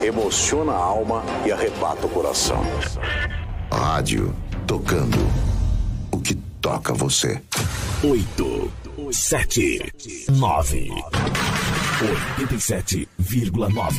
Emociona a alma e arrebata o coração. Rádio tocando o que toca você. 8, 7, 9. 87,9.